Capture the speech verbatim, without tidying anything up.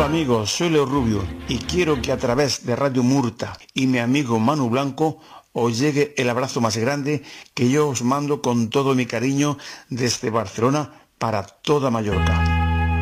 Hola amigos, soy Leo Rubio y quiero que a través de Radio Murta y mi amigo Manu Blanco os llegue el abrazo más grande que yo os mando con todo mi cariño desde Barcelona para toda Mallorca.